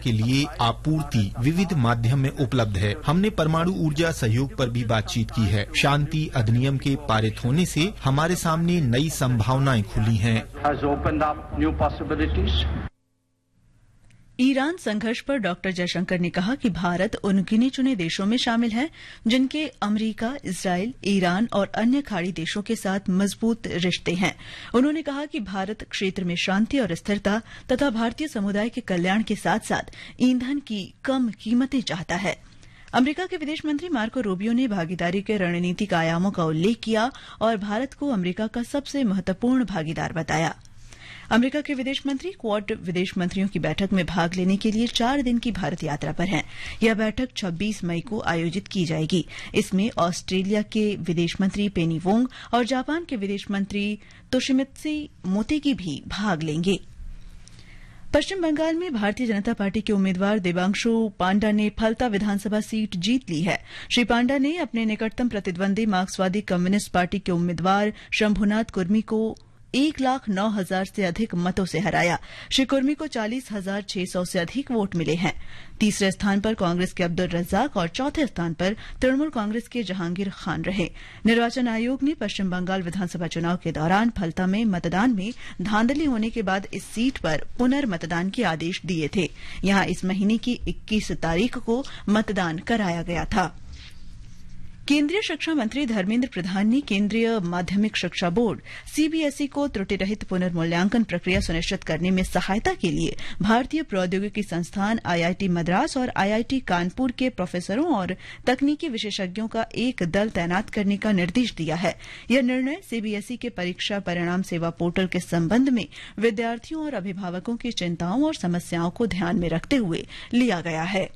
के लिए आपूर्ति विविध माध्यम में उपलब्ध है। हमने परमाणु ऊर्जा सहयोग पर भी बातचीत की है। शांति अधिनियम के पारित होने से हमारे सामने नई संभावनाएं खुली हैं। ईरान संघर्ष पर डॉक्टर जयशंकर ने कहा कि भारत उन गिने चुने देशों में शामिल है जिनके अमेरिका, इजरायल, ईरान और अन्य खाड़ी देशों के साथ मजबूत रिश्ते हैं। उन्होंने कहा कि भारत क्षेत्र में शांति और स्थिरता तथा भारतीय समुदाय के कल्याण के साथ साथ ईंधन की कम कीमतें चाहता है। अमेरिका के विदेश मंत्री मार्को रूबियो ने भागीदारी के रणनीतिक आयामों का उल्लेख किया और भारत को अमेरिका का सबसे महत्वपूर्ण भागीदार बताया। अमेरिका के विदेश मंत्री क्वाड विदेश मंत्रियों की बैठक में भाग लेने के लिए 4 दिन की भारत यात्रा पर हैं। यह बैठक 26 मई को आयोजित की जाएगी। इसमें ऑस्ट्रेलिया के विदेश मंत्री पेनी वोंग और जापान के विदेश मंत्री तोशिमित्सु मोतेगी भी भाग लेंगे। पश्चिम बंगाल में भारतीय जनता पार्टी के उम्मीदवार देवांशु पांडा ने फलता विधानसभा सीट जीत ली है। श्री पांडा ने अपने निकटतम प्रतिद्वंदी मार्क्सवादी कम्युनिस्ट पार्टी के उम्मीदवार शंभुनाथ कुर्मी को 1,09,000 से अधिक मतों से हराया। श्री कुर्मी को 40,600 से अधिक वोट मिले हैं। तीसरे स्थान पर कांग्रेस के अब्दुल रज्जाक और चौथे स्थान पर तृणमूल कांग्रेस के जहांगीर खान रहे। निर्वाचन आयोग ने पश्चिम बंगाल विधानसभा चुनाव के दौरान फलता में मतदान में धांधली होने के बाद इस सीट पर पुनर्मतदान के आदेश दिए थे। यहां इस महीने की 21 तारीख को मतदान कराया गया था। केंद्रीय शिक्षा मंत्री धर्मेंद्र प्रधान ने केंद्रीय माध्यमिक शिक्षा बोर्ड सीबीएसई को त्रुटि रहित पुनर्मूल्यांकन प्रक्रिया सुनिश्चित करने में सहायता के लिए भारतीय प्रौद्योगिकी संस्थान आईआईटी मद्रास और आईआईटी कानपुर के प्रोफेसरों और तकनीकी विशेषज्ञों का एक दल तैनात करने का निर्देश दिया है। यह निर्णय सीबीएसई के परीक्षा परिणाम सेवा पोर्टल के संबंध में विद्यार्थियों और अभिभावकों की चिंताओं और समस्याओं को ध्यान में रखते हुए लिया गया है।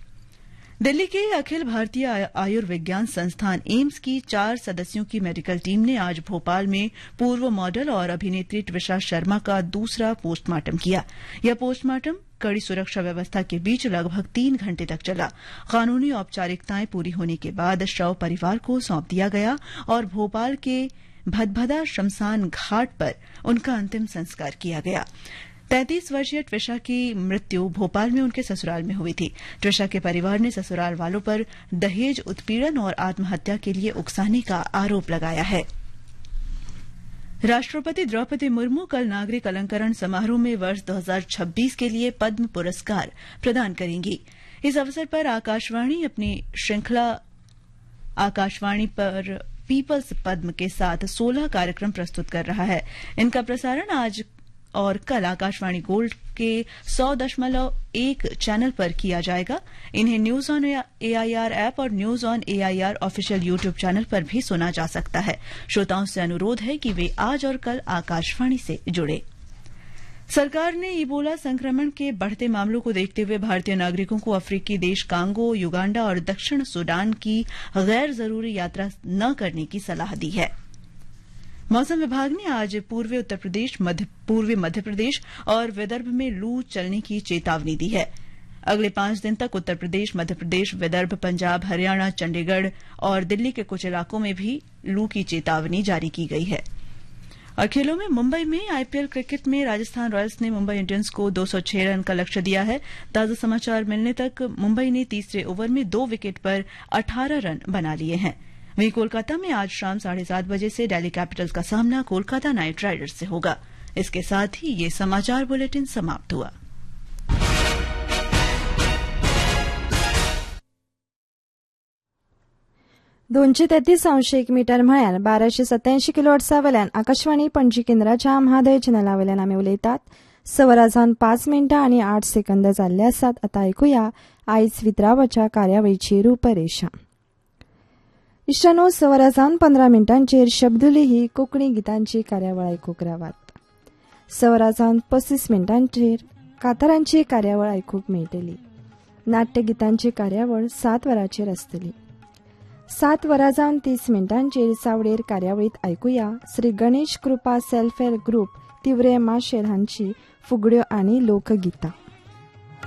दिल्ली के अखिल भारतीय आयुर्विज्ञान संस्थान एम्स की 4 सदस्यों की मेडिकल टीम ने आज भोपाल में पूर्व मॉडल और अभिनेत्री ट्विशा शर्मा का दूसरा पोस्टमार्टम किया। यह पोस्टमार्टम कड़ी सुरक्षा व्यवस्था के बीच लगभग 3 घंटे तक चला। कानूनी औपचारिकताएं पूरी होने के बाद शव परिवार को सौंप दिया गया और भोपाल के भदभदा शमशान घाट पर उनका अंतिम संस्कार किया गया। 33 वर्षीय ट्विशा की मृत्यु भोपाल में उनके ससुराल में हुई थी। ट्विशा के परिवार ने ससुराल वालों पर दहेज उत्पीड़न और आत्महत्या के लिए उकसाने का आरोप लगाया है। राष्ट्रपति द्रौपदी मुर्मू कल नागरिक अलंकरण समारोह में वर्ष 2026 के लिए पद्म पुरस्कार प्रदान करेंगी। इस अवसर पर आकाशवाणी अपनी श्रृंखला आकाशवाणी पर पीपल्स पद्म के साथ 16 कार्यक्रम प्रस्तुत कर रहा है। इनका प्रसारण आज और कल आकाशवाणी गोल्ड के 100.1 चैनल पर किया जाएगा। इन्हें न्यूज ऑन एआईआर ऐप और news on AIR official YouTube channel पर भी सुना जा सकता है। श्रोताओं से अनुरोध है कि वे आज और कल आकाशवाणी से जुड़े। सरकार ने इबोला संक्रमण के बढ़ते मामलों को देखते हुए भारतीय नागरिकों को अफ्रीकी देश कांगो, युगांडा और दक्षिण सूडान की गैर जरूरी यात्रा न करने की सलाह दी है। मौसम विभाग ने आज पूर्वी उत्तर प्रदेश, पूर्वी मध्य प्रदेश और विदर्भ में लू चलने की चेतावनी दी है। अगले 5 दिन तक उत्तर प्रदेश, मध्य प्रदेश, विदर्भ, पंजाब, हरियाणा, चंडीगढ़ और दिल्ली के कुछ इलाकों में भी लू की चेतावनी जारी की गई है। और खेलों में मुंबई में आईपीएल क्रिकेट में राजस्थान रॉयल्स ने मुंबई इंडियंस को 206 रन का लक्ष्य दिया है। ताजा समाचार मिलने तक मुंबई ने तीसरे ओवर में 2 विकेट पर 18 रन बना लिए हैं। वहीं कोलकाता में आज शाम 7:30 बजे से दिल्ली कैपिटल्स का सामना कोलकाता नाइट राइडर्स से होगा। इसके साथ ही ये समाचार बुलेटिन समाप्त हुआ। 233.1 मीटर म्हळ्यार 1287 किलोहर्ट्झा वयल्यान आकाशवाणी पणजी केंद्राच्या म्हादय चॅनला वयल्यान आमी उलयतात। 6:05 जाल्ले आसात। आतां आयकुया आयज वितरावाच्या कार्यावळीची रूपरेषा। इश्टानो 6:15 शब्दुली ही कोंकणी गितांची कार्यावळ आयकूंक रावात। 6:35 कांतारांची कार्यावळ आयकूंक मेळटली। नाट्यगितांची कार्यावळ 7 वरांचेर आसतली। 7:30 सावडेर कार्यावळीत आयकुया श्री गणेश कृपा self help group Tiware Marcel हांची फुगड्यो आनी लोकगितां।